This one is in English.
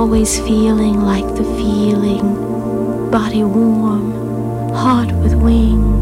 always feeling like the feeling, body warm, heart with wings.